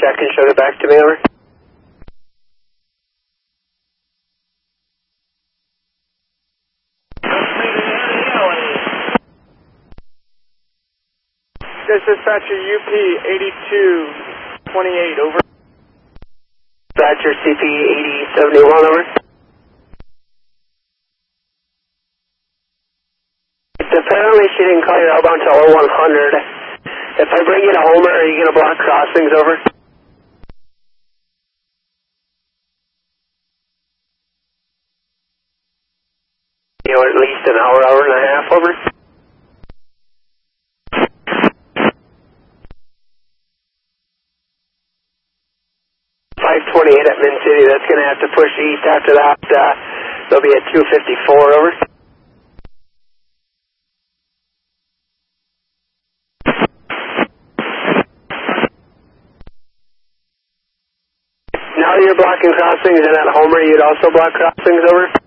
check and showed it back to me, over. This is Dispatcher UP 8228, over. Dispatcher CP 8071, over. Apparently she didn't call your outbound till 0100. If I bring you to Homer, are you going to block crossings, over? You know, at least an hour, hour and a half, over. 528 at Min City, that's going to have to push east after that. They'll be at 254, over. Now you're blocking crossings, and at Homer you'd also block crossings, over.